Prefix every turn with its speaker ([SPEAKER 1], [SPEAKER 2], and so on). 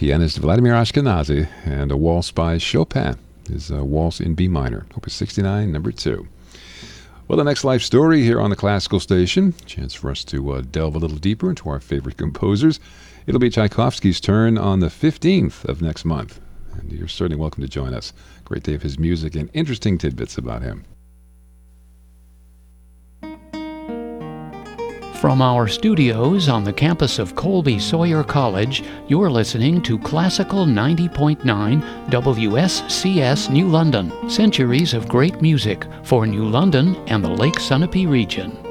[SPEAKER 1] pianist Vladimir Ashkenazy, and a waltz by Chopin, his Waltz in B minor, Opus 69, number 2. Well, the next life story here on the Classical Station, chance for us to delve a little deeper into our favorite composers. It'll be Tchaikovsky's turn on the 15th of next month, and you're certainly welcome to join us. Great day of his music and interesting tidbits about him.
[SPEAKER 2] From our studios on the campus of Colby Sawyer College, you're listening to Classical 90.9 WSCS New London. Centuries of great music for New London and the Lake Sunapee region.